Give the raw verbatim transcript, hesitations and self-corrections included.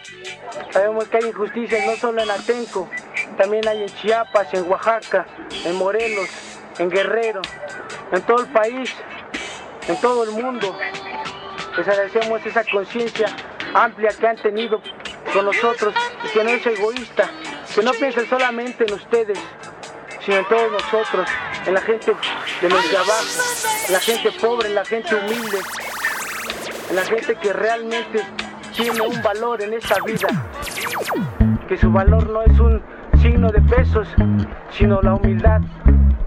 Sabemos que hay injusticias no solo en Atenco, también hay en Chiapas, en Oaxaca, en Morelos, en Guerrero, en todo el país, en todo el mundo. Les agradecemos esa conciencia amplia que han tenido con nosotros y que no es egoísta, que no piensen solamente en ustedes, sino en todos nosotros, en la gente de los de abajo, en la gente pobre, en la gente humilde, en la gente que realmente tiene un valor en esta vida, que su valor no es un signo de pesos, sino la humildad.